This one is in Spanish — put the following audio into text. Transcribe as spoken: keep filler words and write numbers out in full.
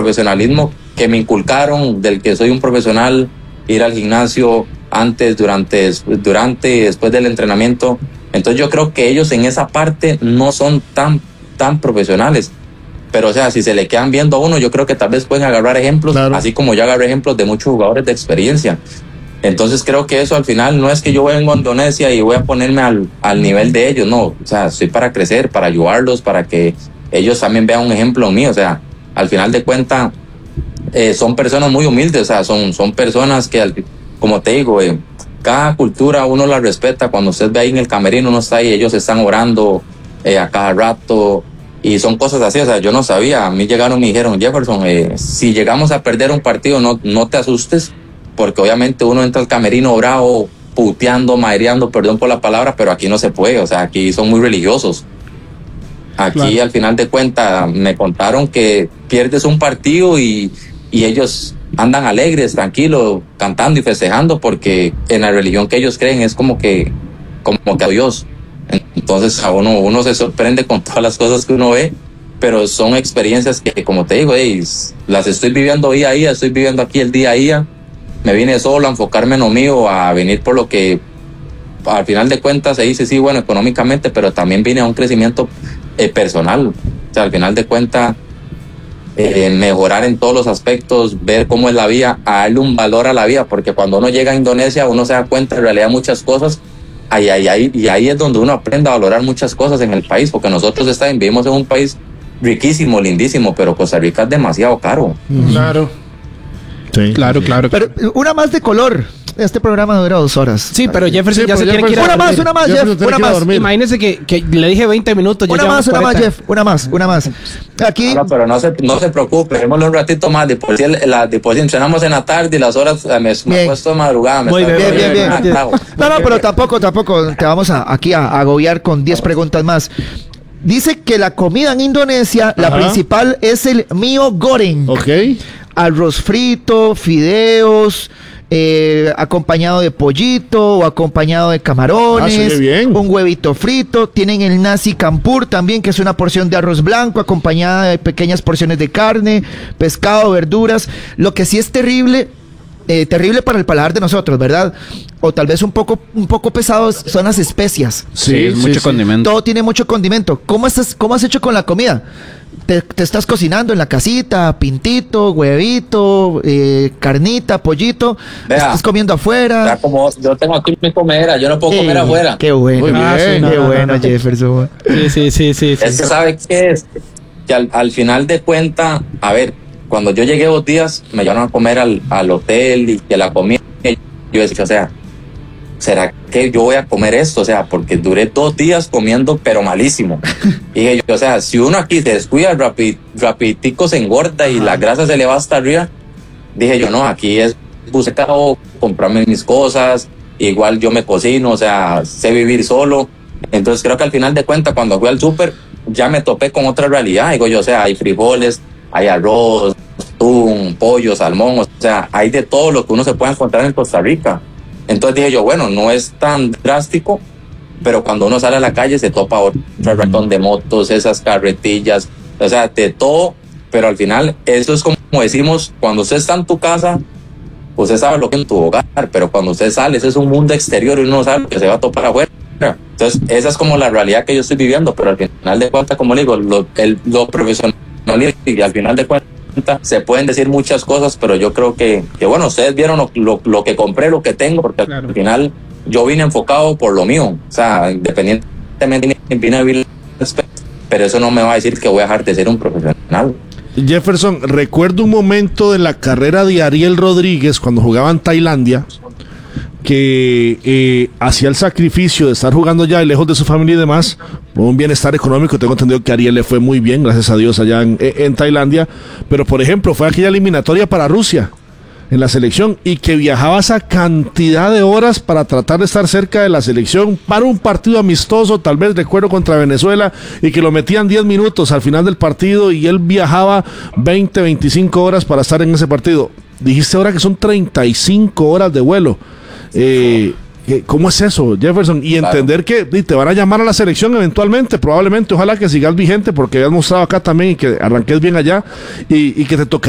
profesionalismo que me inculcaron, del que soy un profesional, ir al gimnasio antes, durante, durante y después del entrenamiento. Entonces yo creo que ellos en esa parte no son tan, tan profesionales. Pero o sea, si se le quedan viendo a uno, yo creo que tal vez pueden agarrar ejemplos, claro. Así como yo agarré ejemplos de muchos jugadores de experiencia. Entonces creo que eso al final no es que yo vengo a Indonesia y voy a ponerme al, al nivel de ellos, no, o sea, estoy para crecer, para ayudarlos, para que ellos también vean un ejemplo mío. O sea, al final de cuentas eh, son personas muy humildes, o sea, son, son personas que, al, como te digo, eh, cada cultura uno la respeta. Cuando usted ve ahí en el camerino, uno está ahí, ellos están orando eh, a cada rato. Y son cosas así, o sea, yo no sabía. A mí llegaron y me dijeron, Jefferson, eh, si llegamos a perder un partido, no, no te asustes, porque obviamente uno entra al camerino bravo, puteando, madreando, perdón por la palabra, pero aquí no se puede, o sea, aquí son muy religiosos. Aquí, claro. Al final de cuentas, me contaron que pierdes un partido y, y ellos andan alegres, tranquilos, cantando y festejando, porque en la religión que ellos creen es como que, como que a Dios. Entonces a uno, uno se sorprende con todas las cosas que uno ve, pero son experiencias que, como te digo, hey, las estoy viviendo día a día, estoy viviendo aquí el día a día. Me vine solo a enfocarme en lo mío, a venir por lo que al final de cuentas se dice, sí, bueno, económicamente, pero también vine a un crecimiento eh, personal. O sea, al final de cuentas, eh, mejorar en todos los aspectos, ver cómo es la vida, a darle un valor a la vida, porque cuando uno llega a Indonesia, uno se da cuenta en realidad muchas cosas. Ahí, ahí, ahí, y ahí es donde uno aprende a valorar muchas cosas en el país, porque nosotros está, vivimos en un país riquísimo, lindísimo, pero Costa Rica es demasiado caro. Claro. Sí, claro, sí. claro. Pero una más de color. Este programa dura dos horas. Sí, pero Jefferson Sí, ya pero se tiene que ir a Una más, dormir. una más, Jefferson Jeff. tiene Una que ir a más. dormir. Imagínese que, que le dije veinte minutos. Ya Una llevamos más, una más, cuarenta. Jeff. Una más, una más. Aquí. No, pero no se, no se preocupe, démosle un ratito más. De por sí, el- la, de por sí entrenamos en la tarde y las horas eh, me, me he puesto de madrugada. Me Muy está- bien, Bien, bien, bien. Ah, claro. No, no, pero tampoco, tampoco. Te vamos a, aquí a, a agobiar con diez preguntas más. Dice que la comida en Indonesia, la Ajá. principal es el mio goreng. Ok. Arroz frito, fideos, eh, acompañado de pollito o acompañado de camarones, Ah, se ve bien. un huevito frito. Tienen el nasi campur también, que es una porción de arroz blanco acompañada de pequeñas porciones de carne, pescado, verduras. Lo que sí es terrible, eh, terrible para el paladar de nosotros, ¿verdad? O tal vez un poco, un poco pesados son las especias. Sí, es sí, mucho sí. condimento. Todo tiene mucho condimento. ¿Cómo estás, cómo has hecho con la comida? Te, te estás cocinando en la casita, pintito, huevito, eh, carnita, pollito. Vea. Estás comiendo afuera. Ya como yo tengo aquí mi comedera, yo no puedo comer Eh, afuera. Qué bueno, Muy Ah, bien. sí, no, qué no, bueno, no, no. Jefferson. Sí, sí, sí, sí. sí. Es que sabe qué es, que al, al final de cuentas, a ver, cuando yo llegué dos días, me llevaron a comer al, al hotel y que la comida, yo decía, o sea, ¿será que yo voy a comer esto? O sea, porque duré dos días comiendo, pero malísimo. Y dije yo, o sea, si uno aquí se descuida, rapi, rapiditico se engorda y la grasa se le va hasta arriba. Dije yo, no, aquí es buscado comprarme mis cosas, igual yo me cocino, o sea, sé vivir solo. Entonces creo que al final de cuentas, cuando fui al súper, ya me topé con otra realidad. Digo yo, o sea, hay frijoles, hay arroz, atún, pollo, salmón, o sea, hay de todo lo que uno se puede encontrar en Costa Rica. Entonces dije yo, bueno, no es tan drástico, pero cuando uno sale a la calle se topa otro ratón de motos, esas carretillas, o sea, de todo, pero al final eso es como decimos, cuando usted está en tu casa, usted sabe lo que es en tu hogar, pero cuando usted sale, ese es un mundo exterior y uno no sabe lo que se va a topar afuera. Entonces esa es como la realidad que yo estoy viviendo, pero al final de cuentas, como le digo, lo, el, lo profesional y al final de cuentas se pueden decir muchas cosas, pero yo creo que, que bueno, ustedes vieron lo, lo, lo que compré, lo que tengo, porque Claro. al final yo vine enfocado por lo mío, o sea, independientemente vine a vivir, pero eso no me va a decir que voy a dejar de ser un profesional. Jefferson, recuerdo un momento de la carrera de Ariel Rodríguez cuando jugaba en Tailandia, que eh, hacía el sacrificio de estar jugando ya lejos de su familia y demás, por un bienestar económico. Tengo entendido que a Ariel le fue muy bien, gracias a Dios, allá en, en Tailandia, pero por ejemplo fue aquella eliminatoria para Rusia en la selección y que viajaba esa cantidad de horas para tratar de estar cerca de la selección para un partido amistoso, tal vez recuerdo contra Venezuela, y que lo metían diez minutos al final del partido y él viajaba veinte, veinticinco horas para estar en ese partido. Dijiste ahora que son treinta y cinco horas de vuelo. Eh, ¿Cómo es eso, Jefferson? Y entender claro. que y te van a llamar a la selección eventualmente, probablemente, ojalá que sigas vigente porque has mostrado acá también y que arranques bien allá y, y que te toca